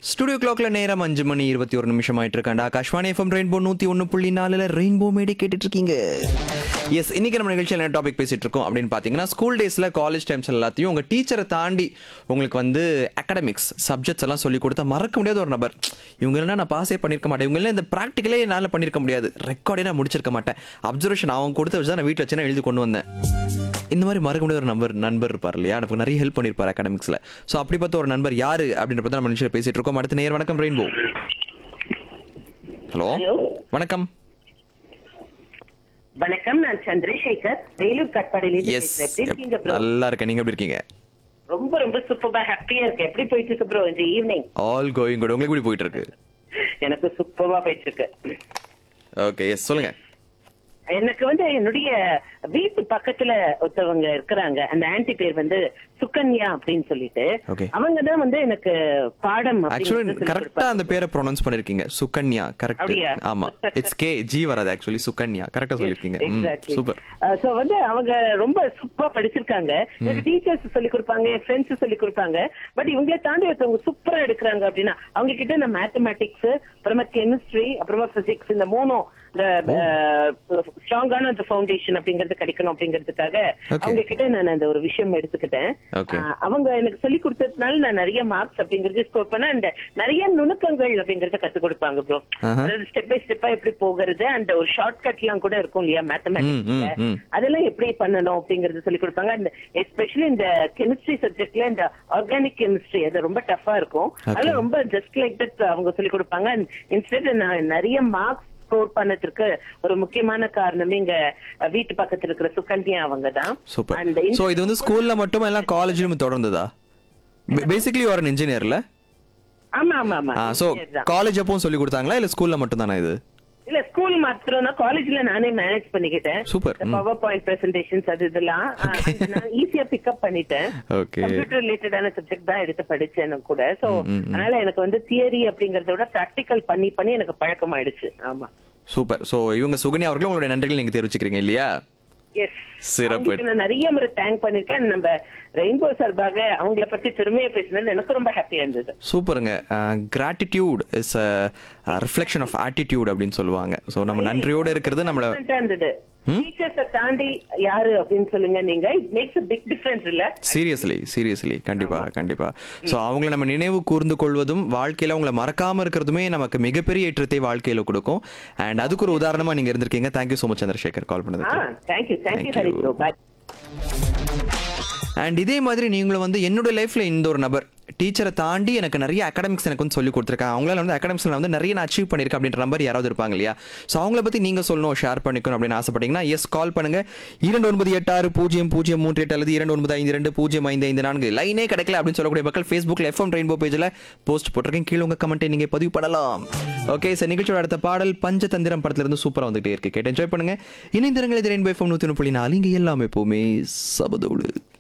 Studio கிளாக்ல நேரம் 5:21 ஆயிட்டு இருக்காண்டா. Akashvani FM rainbow 101.4 rainbow Maddy கேட்டுட்டு இருக்கீங்க. எஸ், இன்னைக்கு நம்ம நிகழ்ச்சியில் என்ன டாபிக் பேசிட்டு இருக்கோம் அப்படின்னு பார்த்தீங்கன்னா, ஸ்கூல் டேஸ்ல காலேஜ் டைம்ஸ் எல்லாத்தையும் உங்க டீச்சரை தாண்டி உங்களுக்கு வந்து அகாடமிக்ஸ் சப்ஜெக்ட்ஸ் எல்லாம் சொல்லி கொடுத்தா மறக்க முடியாத ஒரு நபர். இவங்க எல்லாம் நான் பாஸே பண்ணிருக்க மாட்டேன், இவங்க எல்லாம் இந்த ப்ராக்டிக்கலே என்னால் பண்ணிருக்க முடியாது, ரெக்கார்டே நான் முடிச்சிருக்க மாட்டேன், அப்சர்வேஷன் அவங்க கொடுத்த வச்சு தான் நான் வீட்டில் வச்சு எழுதி கொண்டு வந்தேன். இந்த மாதிரி மறக்க முடியாத ஒரு நண்பர் இருப்பார் இல்லையா, எனக்கு நிறைய ஹெல்ப் பண்ணியிருப்பார் அகாடமிக்ஸ்ல. ஸோ அப்படி பார்த்த ஒரு நண்பர் யாரு அப்படின்றத நம்ம நிகழ்ச்சியில் பேசிட்டு இருக்கோம். அடுத்த நேர் வணக்கம் ரெயின்போ. ஹலோ வணக்கம். வணக்கம், நான் சந்திரசேகர், வேலூர் கட்பாடியில. நல்லா இருக்கேன், நீங்க எப்படி இருக்கீங்க? ரொம்ப ரொம்ப சூப்பரா ஹாப்பியா இருக்கு. எப்படி போயிட்டு இருக்கு ப்ரோ இந்த ஈவினிங்? All going good. உங்களுக்கு எப்படி போயிட்டு இருக்கு? எனக்கு சூப்பரா போயிட்டு இருக்கு. ஓகே, எஸ் சொல்லுங்க. எனக்கு வந்து என்னுடைய வீட்டு பக்கத்துல ஒருத்தவங்க இருக்கிறாங்க. அந்த ஆன்டி பேர் வந்து சுகன்யா அப்படின்னு சொல்லிட்டு, அவங்கதான் வந்து எனக்கு பாடம் ஆக்சுவலி கரெக்ட்டா அந்த பேரை ப்ரொனவுன்ஸ் பண்ணிருக்கீங்க, சுகன்யா. கரெக்ட். ஆமா, இட்ஸ் கே ஜி வராது, ஆக்சுவலி சுகன்யா கரெக்ட்டா சொல்லிருக்கீங்க. சூப்பர். சோ வந்து அவங்க ரொம்ப சூப்பரா படிச்சிருக்காங்க. எனக்கு டீச்சர்ஸ் சொல்லி கொடுப்பாங்க, ஃப்ரெண்ட்ஸ் சொல்லி கொடுப்பாங்க. பட் இவங்கள தாண்டி ஒருத்தவங்க சூப்பரா எடுக்கிறாங்க அப்படின்னா அவங்க கிட்ட நான் மேத்தமேட்டிக்ஸ், அப்புறமா கெமிஸ்ட்ரி, அப்புறமா பிசிக்ஸ், இந்த மூணும் ஸ்ட்ராங்கான அந்த ஃபவுண்டேஷன் அப்படிங்கறது கிடைக்கணும் அப்படிங்கிறதுக்காக அவங்க கிட்ட நான் அந்த ஒரு விஷயம் எடுத்துக்கிட்டேன். அவங்க எனக்கு சொல்லி கொடுத்ததுனால நான் நிறைய மார்க்ஸ் அப்படிங்கறது ஸ்கோர் பண்ண, அந்த நிறைய நுணுக்கங்கள் அப்படிங்கறத கத்து கொடுப்பாங்க ப்ரோ. அதாவது ஸ்டெப் பை ஸ்டெப்பா எப்படி போகிறது, அந்த ஒரு ஷார்ட் கட் எல்லாம் கூட இருக்கும் இல்லையா மேத்தமேட்டிக்ஸ்ல, அதெல்லாம் எப்படி பண்ணணும் அப்படிங்கறது சொல்லி கொடுப்பாங்க. அந்த எஸ்பெஷலி இந்த கெமிஸ்ட்ரி சப்ஜெக்ட்ல இந்த ஆர்கானிக் கெமிஸ்ட்ரி அது ரொம்ப டஃபா இருக்கும். அதெல்லாம் ரொம்ப ஜஸ்ட் லைக் தட் அவங்க சொல்லி கொடுப்பாங்க. இன்ஸ்டெட் நான் நிறைய மார்க்ஸ் ஸ்கோர் பண்ணதுக்கு ஒரு முக்கியமான காரணமே இங்க வீட்டு பக்கத்துல இருக்கிற சுகன்யா அவங்க தான். சூப்பர். சோ இது வந்து ஸ்கூல்ல மட்டும் இல்ல காலேஜ்லயும் தொடர்ந்ததா? Basically you are an engineer இல்ல? ஆமா ஆமா ஆமா. சோ காலேஜ் அப்பவும் சொல்லி கொடுத்தாங்களா இல்ல ஸ்கூல்ல மட்டும் தானா இது? இல்ல ஸ்கூல் மாத்திரம் தான், காலேஜ்ல நானே மேனேஜ் பண்ணிக்கிட்டேன். சூப்பர். பவர் பாயிண்ட் பிரசன்டேஷன்ஸ் அது இதெல்லாம் நான் ஈஸியா பிக்கப் பண்ணிட்டேன். கம்ப்யூட்டர் ரிலேட்டடான சப்ஜெக்ட் தான் எடுத்து படிச்சேன் கூட. சோ அதனால எனக்கு வந்து தியரி அப்படிங்கறத விட பிராக்டிகல் பண்ணி பண்ணி எனக்கு பழக்கம் ஆயிடுச்சு. ஆமா, சூப்பர். சோ இவங்க சுகன்யா அவர்களும் உங்களுடைய நன்றிகள் நீங்க தெரிவிச்சுக்கிறீங்க இல்லையா? எஸ், சிறப்பு. நான் நிறைய முறை தேங்க் பண்ணிருக்கேன். நம்ம ரெயின்போ சார்பாக அவங்கள பத்தி பெருமையா பேசினது எனக்கு ரொம்ப ஹாப்பியா இருந்தது. சூப்பருங்க. Gratitude is a reflection of attitude அப்படின்னு சொல்லுவாங்க. சோ நம்ம நன்றியோட இருக்கிறது நம்மள இருந்தது. டீச்சர்ஸை தாண்டி யாரு அப்படின்னு சொல்லுங்க நீங்க, it makes a big difference இல்ல? சீரியஸ்லி கண்டிப்பா கண்டிப்பா. சோ அவங்கள நம்ம நினைவு கூர்ந்து கொள்வதும் வாழ்க்கையில அவங்கள மறக்காம இருக்கிறதுமே நமக்கு மிகப்பெரிய ஏற்றத்தை வாழ்க்கையில கொடுக்கும். அண்ட் அதுக்கு ஒரு உதாரணமா நீங்க இருந்திருக்கீங்க. தேங்க்யூ சோ மச் சந்திரசேகர் கால் பண்ணதுக்கு. Thank you Hari bro. By. And இதே மாதிரி நீங்களும் வந்து என்னோட லைஃப்ல இந்த ஒரு நபர் டீச்சரை தாண்டி எனக்கு நிறைய அகாடமிக்ஸ் எனக்கு வந்து சொல்லி கொடுத்துருக்காங்க, அவங்களால வந்து அகாடமிக்ஸ்ல வந்து நிறைய நான் அச்சீவ் பண்ணியிருக்கேன் அப்படின்ற நம்பர் யாராவது இருப்பாங்க இல்லையா? ஸோ அவங்கள பத்தி நீங்க சொல்லணும், ஷேர் பண்ணிக்கணும் அப்படின்னு ஆசைப்பட்டீங்கன்னா எஸ் கால் பண்ணுங்க. 29860038 அல்லது 2952055554. லைனே கிடைக்கல அப்படின்னு சொல்லக்கூடிய மக்கள் ஃபேஸ்புக்ல எஃப்எம் ரெயின்போ பேஜ்ல போஸ்ட் போட்டிருக்கேன், கீழே உங்க கமெண்ட்டை நீங்க பதிவு பண்ணலாம். ஓகே சார், நிகழ்ச்சியோட அடுத்த பாடல் பஞ்சதந்திரம் படத்துல இருந்து சூப்பரா வந்துகிட்டே இருக்கு, கேட்டு என்ஜாய் பண்ணுங்க. இணைந்திருங்கள். இது ரெயின்போ எஃப்எம் 101.4, இங்க எல்லாமே எப்பவுமே சபதோடு.